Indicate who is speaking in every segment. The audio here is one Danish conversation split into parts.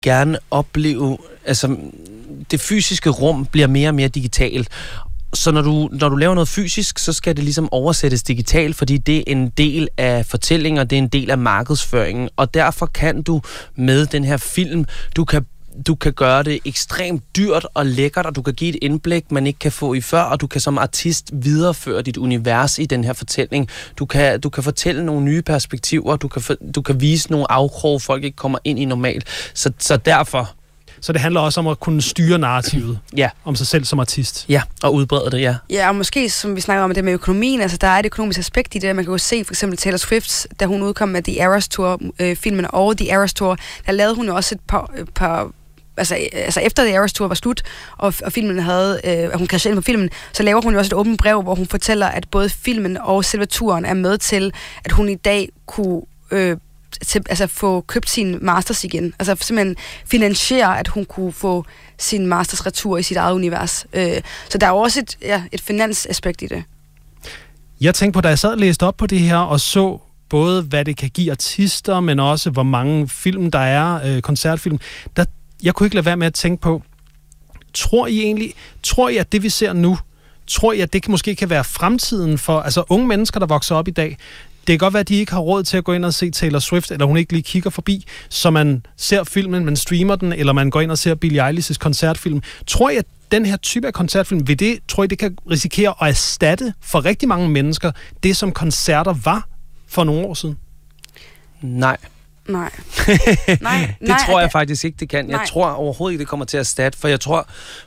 Speaker 1: gerne opleve, altså det fysiske rum bliver mere og mere digitalt. Så når du laver noget fysisk, så skal det ligesom oversættes digitalt, fordi det er en del af fortællingen, og det er en del af markedsføringen. Og derfor kan du med den her film, du kan gøre det ekstremt dyrt og lækkert, og du kan give et indblik, man ikke kan få i før, og du kan som artist videreføre dit univers i den her fortælling. Du kan fortælle nogle nye perspektiver, du kan vise nogle afkrog, folk ikke kommer ind i normalt. Så derfor...
Speaker 2: Så det handler også om at kunne styre narrativet om sig selv som artist.
Speaker 1: Ja, og udbrede det,
Speaker 3: Ja, og måske, som vi snakker om det med økonomien, altså der er et økonomisk aspekt i det. Man kan jo se for eksempel Taylor Swift, da hun udkom med The Eras Tour-filmen og The Eras Tour, der lavede hun jo også et par altså efter The Eras Tour var slut, og filmen havde, hun cashed ind på filmen, så laver hun jo også et åbent brev, hvor hun fortæller, at både filmen og selve turen er med til, at hun i dag kunne få købt sin masters igen. Altså simpelthen finansiere, at hun kunne få sin masters retur i sit eget univers. Så der er også et finansaspekt i det.
Speaker 2: Jeg tænkte på, da jeg sad og læste op på det her, og så både, hvad det kan give artister, men også, hvor mange film der er, koncertfilm, jeg kunne ikke lade være med at tænke på, tror I, at det vi ser nu, tror I, at det måske kan være fremtiden for altså unge mennesker, der vokser op i dag? Det kan godt være, at de ikke har råd til at gå ind og se Taylor Swift, eller hun ikke lige kigger forbi, så man ser filmen, man streamer den, eller man går ind og ser Billie Eilish's koncertfilm. Tror I, at den her type af koncertfilm, tror I, det kan risikere at erstatte for rigtig mange mennesker det, som koncerter var for nogle år siden?
Speaker 1: Nej. Det tror jeg faktisk ikke, det kan. Jeg tror overhovedet ikke, det kommer til at erstatte, for jeg tror,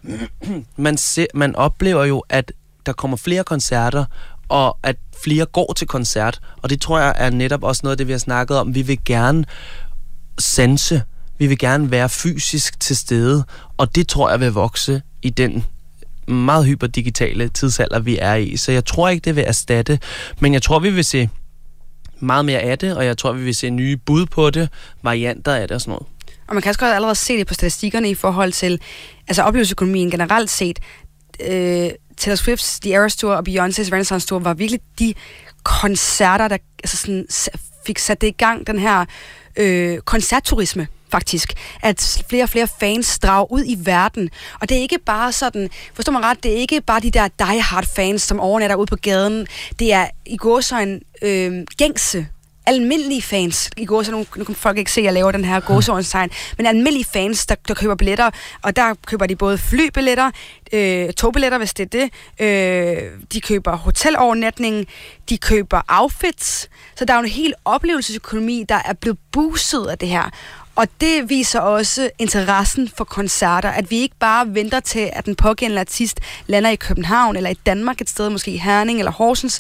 Speaker 1: man oplever jo, at der kommer flere koncerter, og at flere går til koncert, og det tror jeg er netop også noget af det, vi har snakket om. Vi vil gerne sanse, vi vil gerne være fysisk til stede, og det tror jeg vil vokse i den meget hyperdigitale tidsalder, vi er i. Så jeg tror ikke, det vil erstatte, men jeg tror, vi vil se meget mere af det, og jeg tror, vi vil se nye bud på det, varianter af det og sådan noget.
Speaker 3: Og man kan også allerede se det på statistikkerne i forhold til oplevelsesøkonomien generelt set. Taylor Swift's The Eras Tour og Beyoncé's Renaissance Tour var virkelig de koncerter, der fik sat det i gang, den her koncertturisme, faktisk. At flere og flere fans drager ud i verden. Og det er ikke bare sådan, forstår man ret, det er ikke bare de der die-hard fans, som overnatter ude på gaden. Det er i gåseøjne gængse, almindelige fans. I gåseøjne, nu kan folk ikke se, at jeg laver den her gåseøjne-tegn, men almindelige fans, der køber billetter, og der køber de både flybilletter, togbilletter, hvis det er det, de køber hotelovernatning, de køber outfits, så der er jo en hel oplevelsesøkonomi, der er blevet boostet af det her. Og det viser også interessen for koncerter, at vi ikke bare venter til, at den pågældende artist lander i København, eller i Danmark et sted, måske i Herning eller Horsens.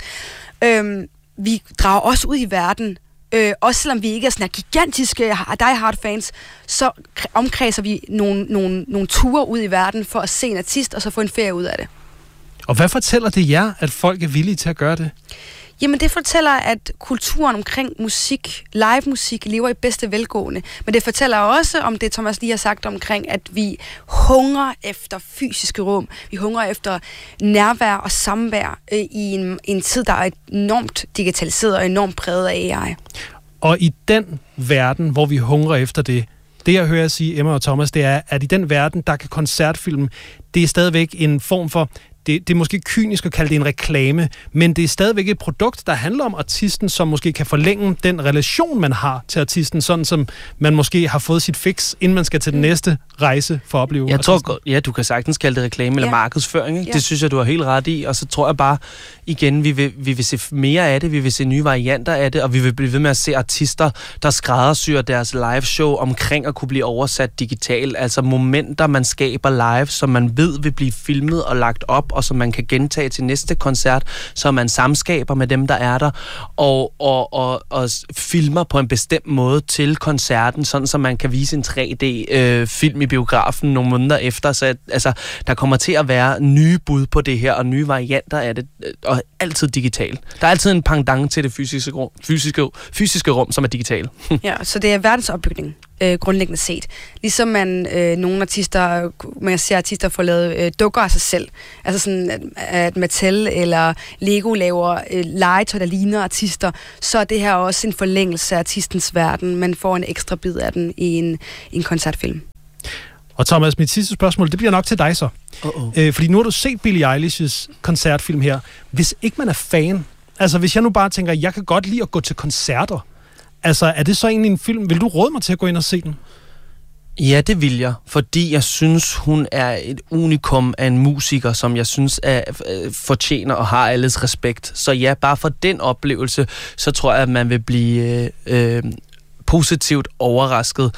Speaker 3: Vi drager også ud i verden, også selvom vi ikke er sådan gigantiske die-hard fans, så omkredser vi nogle ture ud i verden for at se en artist, og så få en ferie ud af det.
Speaker 2: Og hvad fortæller det jer, at folk er villige til at gøre det?
Speaker 3: Jamen det fortæller, at kulturen omkring musik, live musik, lever i bedste velgående. Men det fortæller også om det, Thomas lige har sagt omkring, at vi hungrer efter fysiske rum. Vi hungrer efter nærvær og samvær i en tid, der er enormt digitaliseret og enormt præget af AI. Og
Speaker 2: i den verden, hvor vi hungrer efter det, jeg hører sige, Emma og Thomas, det er, at i den verden, der kan koncertfilm, det er stadigvæk en form for... Det er måske kynisk at kalde det en reklame, men det er stadigvæk et produkt, der handler om artisten, som måske kan forlænge den relation, man har til artisten, sådan som man måske har fået sit fix, inden man skal til den næste rejse for at opleve
Speaker 1: jeg tror, du kan sagtens kalde det reklame eller markedsføring. Ikke? Ja. Det synes jeg, du har helt ret i. Og så tror jeg bare, igen, vi vil se mere af det, vi vil se nye varianter af det, og vi vil blive ved med at se artister, der skræddersyrer deres liveshow omkring at kunne blive oversat digitalt. Altså momenter, man skaber live, som man ved vil blive filmet og lagt op, og som man kan gentage til næste koncert, så man samskaber med dem, der er der, og filmer på en bestemt måde til koncerten, sådan så man kan vise en 3D-film i biografen nogle måneder efter. Så altså, der kommer til at være nye bud på det her, og nye varianter af det, og altid digitalt. Der er altid en pendant til det fysiske rum, som er digitalt.
Speaker 3: Ja, så det er verdensopbygning. grundlæggende set. Ligesom nogle artister, man ser artister få lavet dukker af sig selv. Altså sådan, at Mattel eller Lego laver legetøj, der ligner artister, så er det her også en forlængelse af artistens verden. Man får en ekstra bid af den i en koncertfilm.
Speaker 2: Og Thomas, mit sidste spørgsmål, det bliver nok til dig så. Fordi nu har du set Billie Eilish's koncertfilm her. Hvis ikke man er fan, altså hvis jeg nu bare tænker, jeg kan godt lide at gå til koncerter, altså er det så egentlig en film, vil du råde mig til at gå ind og se den?
Speaker 1: Ja, det vil jeg, fordi jeg synes, hun er et unikum af en musiker, som jeg synes fortjener og har alles respekt. Så ja, bare for den oplevelse, så tror jeg, at man vil blive positivt overrasket.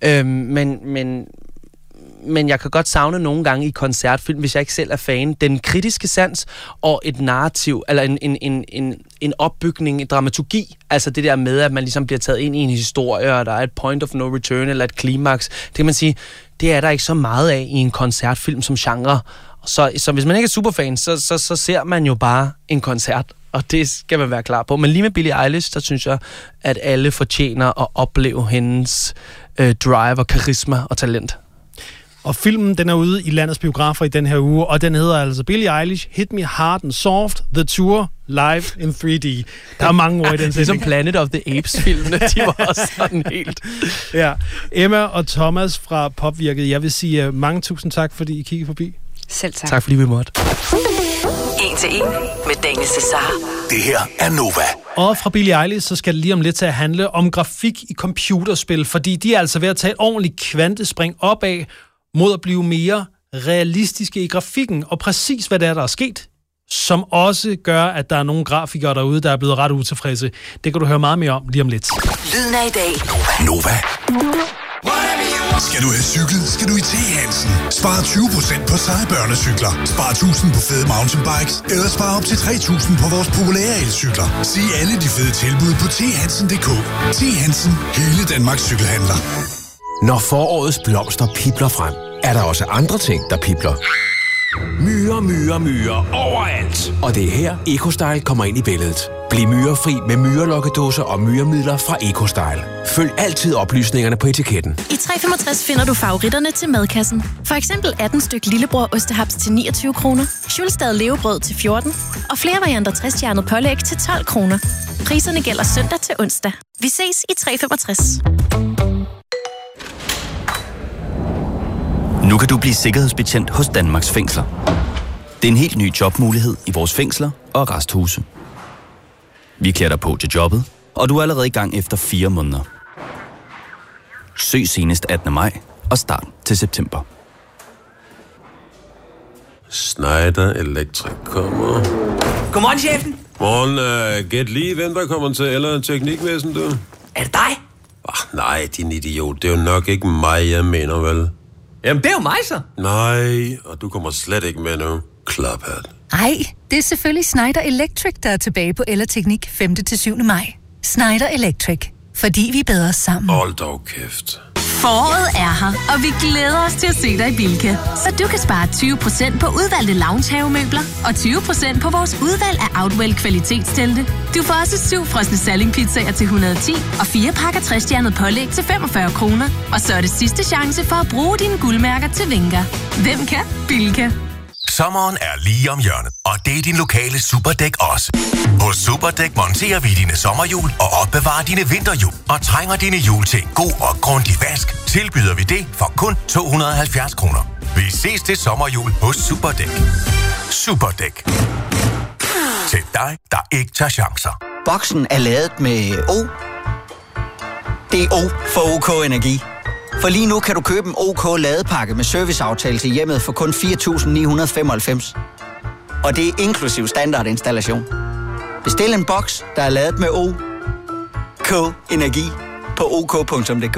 Speaker 1: Men jeg kan godt savne nogle gange i koncertfilm, hvis jeg ikke selv er fan, den kritiske sans og et narrativ, eller en opbygning, en dramaturgi. Altså det der med, at man ligesom bliver taget ind i en historie, og der er et point of no return, eller et klimaks. Det kan man sige, det er der ikke så meget af i en koncertfilm som genre. Så hvis man ikke er superfan, så ser man jo bare en koncert, og det skal man være klar på. Men lige med Billie Eilish, der synes jeg, at alle fortjener at opleve hendes drive og karisma og talent.
Speaker 2: Og filmen, den er ude i landets biografer i den her uge, og den hedder altså Billie Eilish, Hit Me Hard and Soft, The Tour, Live in 3D. Der er mange ord i den.
Speaker 1: Det er som Planet of the Apes-filmene, de var også sådan helt.
Speaker 2: Ja. Emma og Thomas fra Popvirket, jeg vil sige mange tusind tak, fordi I kiggede forbi.
Speaker 3: Selv tak.
Speaker 1: Tak fordi vi måtte.
Speaker 4: 1 til 1 med Daniel Cesar.
Speaker 5: Det her er Nova.
Speaker 2: Og fra Billie Eilish, så skal det lige om lidt til at handle om grafik i computerspil, fordi de er altså ved at tage et ordentligt kvantespring opad, mod at blive mere realistiske i grafikken, og præcis hvad det er, der er sket, som også gør, at der er nogle grafikere derude, der er blevet ret utilfredse. Det kan du høre meget mere om lige om lidt.
Speaker 4: Lyden af i dag.
Speaker 5: Nova. Skal du have cykel, skal du i T. Hansen. Spar 20% på seje børnecykler. Spar 1000 på fede mountainbikes. Eller spar op til 3000 på vores populære elcykler. Se alle de fede tilbud på thansen.dk. T. Hansen. Hele Danmarks cykelhandler.
Speaker 6: Når forårets blomster pibler frem, er der også andre ting, der pibler. Myrer overalt. Og det er her, EcoStyle kommer ind i billedet. Bliv myrefri med myrelokkedåser og myremidler fra EcoStyle. Følg altid oplysningerne på etiketten.
Speaker 7: I 365 finder du favoritterne til madkassen. For eksempel 18 styk lillebror ostehaps til 29 kroner, Schulstad levebrød til 14 og flere varianter 60-stjernet pålæg til 12 kroner. Priserne gælder søndag til onsdag. Vi ses i 365.
Speaker 8: Nu kan du blive sikkerhedsbetjent hos Danmarks Fængsler. Det er en helt ny jobmulighed i vores fængsler og arresthuse. Vi klæder dig på til jobbet, og du er allerede i gang efter 4 måneder. Søg senest 18. maj og start til september.
Speaker 9: Schneider Electric kommer.
Speaker 10: Godmorgen, chefen.
Speaker 9: Morgen, gæt lige, hvem der kommer til, eller teknikvæsen, du?
Speaker 10: Er det dig?
Speaker 9: Nej, din idiot. Det er jo nok ikke mig, jeg mener, vel?
Speaker 10: Jamen, det er jo mig, så.
Speaker 9: Nej, og du kommer slet ikke med nu. Klaphat.
Speaker 11: Ej, det er selvfølgelig Schneider Electric, der er tilbage på Ellerteknik 5. til 7. maj. Schneider Electric. Fordi vi er bedre sammen.
Speaker 9: Hold dog kæft.
Speaker 7: Foråret er her, og vi glæder os til at se dig i Bilka. Så du kan spare 20% på udvalgte loungehavemøbler og 20% på vores udvalg af Outwell kvalitetstelte. Du får også 7 frosne salingpizzaer til 110 og 4 pakker 60-stjernet pålæg til 45 kroner. Og så er det sidste chance for at bruge dine guldmærker til Vinga. Hvem kan? Bilka.
Speaker 5: Sommeren er lige om hjørnet, og det er din lokale Superdæk også. Hos Superdæk monterer vi dine sommerhjul og opbevarer dine vinterhjul. Og trænger dine hjul til en god og grundig vask, tilbyder vi det for kun 270 kroner. Vi ses til sommerhjul hos Superdæk. Superdæk. Til dig, der ikke tager chancer.
Speaker 10: Boksen er lavet med O. Det er O for OK Energi. For lige nu kan du købe en OK ladepakke med serviceaftale til hjemmet for kun 4.995. Og det er inklusiv standardinstallation. Bestil en boks, der er lavet med OK Energi på OK.dk.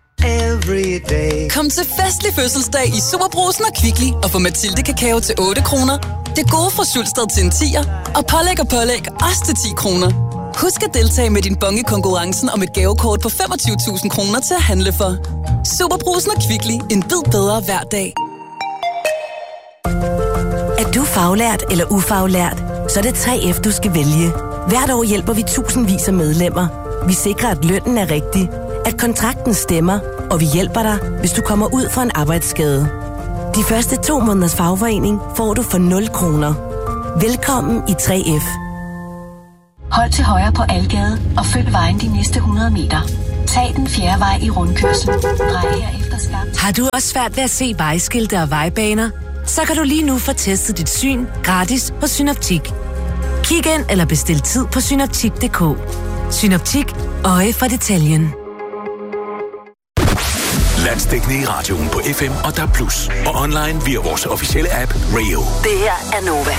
Speaker 4: Kom til festlig fødselsdag i Superbrugsen og Kvickly og få Mathilde kakao til 8 kroner. Det gode fra Schulstad til en 10'er og pålæg også til 10 kroner. Husk at deltage med din bonge konkurrencen om et gavekort på 25.000 kroner til at handle for. Superbrugsen og Kvickly. En bid bedre hver dag.
Speaker 12: Er du faglært eller ufaglært, så er det 3F, du skal vælge. Hvert år hjælper vi tusindvis af medlemmer. Vi sikrer, at lønnen er rigtig, at kontrakten stemmer, og vi hjælper dig, hvis du kommer ud for en arbejdsskade. De første 2 måneders fagforening får du for 0 kroner. Velkommen i 3F.
Speaker 7: Hold til højre på Algade og følg vejen de næste 100 meter. Tag den 4. vej i rundkørslen. Drej herefter skarpt.
Speaker 12: Har du også svært ved at se vejskilte og vejbaner? Så kan du lige nu få testet dit syn gratis på Synoptik. Kig ind eller bestil tid på synoptik.dk. Synoptik. Øje for detaljen.
Speaker 5: Landsdækkende i radioen på FM og DAB+. Og online via vores officielle app Radio.
Speaker 12: Det her er Nova.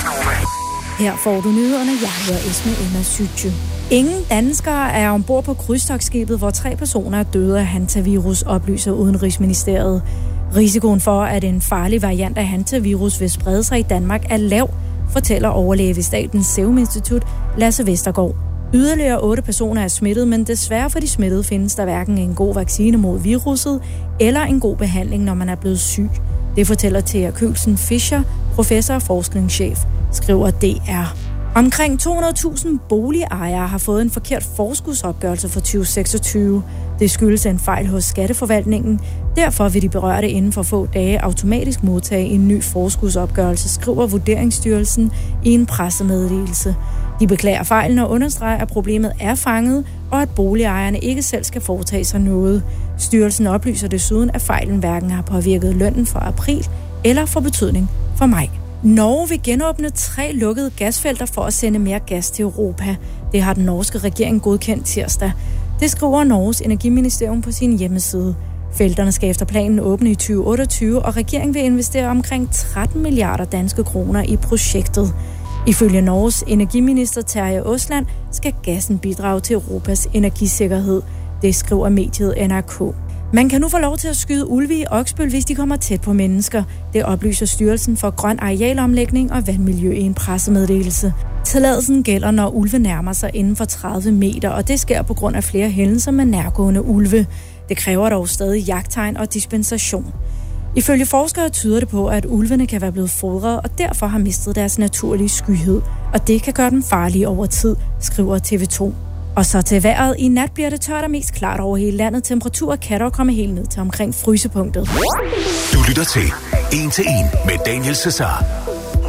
Speaker 13: Her får du nyhederne. Jeg hedder Esme Emma Sytje. Ingen danskere er ombord på krydstogtskibet, hvor 3 personer er døde af hantavirus, oplyser Udenrigsministeriet. Risikoen for, at en farlig variant af hantavirus vil sprede sig i Danmark, er lav, fortæller overlæge ved Statens Serum Institut Lasse Vestergaard. Yderligere 8 personer er smittet, men desværre for de smittede findes der hverken en god vaccine mod viruset eller en god behandling, når man er blevet syg. Det fortæller Thea Kølsen Fischer, professor og forskningschef, skriver DR. Omkring 200.000 boligejere har fået en forkert forskudsopgørelse for 2026. Det skyldes en fejl hos Skatteforvaltningen. Derfor vil de berørte inden for få dage automatisk modtage en ny forskudsopgørelse, skriver Vurderingsstyrelsen i en pressemeddelelse. De beklager fejlen og understreger, at problemet er fanget, og at boligejerne ikke selv skal foretage sig noget. Styrelsen oplyser desuden, at fejlen hverken har påvirket lønnen for april eller for betydning for maj. Norge vil genåbne 3 lukkede gasfelter for at sende mere gas til Europa. Det har den norske regering godkendt tirsdag. Det skriver Norges energiministerium på sin hjemmeside. Felterne skal efter planen åbne i 2028, og regeringen vil investere omkring 13 milliarder danske kroner i projektet. Ifølge Norges energiminister Terje Aasland skal gassen bidrage til Europas energisikkerhed. Det skriver mediet NRK. Man kan nu få lov til at skyde ulve i Oksbøl, hvis de kommer tæt på mennesker. Det oplyser Styrelsen for Grøn Arealomlægning og Vandmiljø i en pressemeddelelse. Tilladelsen gælder, når ulve nærmer sig inden for 30 meter, og det sker på grund af flere hændelser med nærgående ulve. Det kræver dog stadig jagttegn og dispensation. Ifølge forskere tyder det på, at ulvene kan være blevet fodret og derfor har mistet deres naturlige skyhed, og det kan gøre dem farlige over tid, skriver TV2. Og så til vejret. I nat bliver det tørt og mest klart over hele landet. Temperaturer kan dog komme helt ned til omkring frysepunktet.
Speaker 5: Du lytter til 1 til 1 med Daniel Cesar.